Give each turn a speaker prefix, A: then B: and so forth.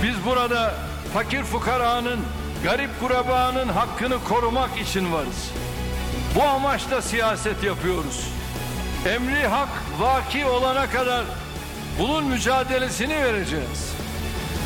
A: Biz burada fakir fukaranın, garip kurabanın hakkını korumak için varız. Bu amaçla siyaset yapıyoruz. Emri hak vaki olana kadar bunun mücadelesini vereceğiz.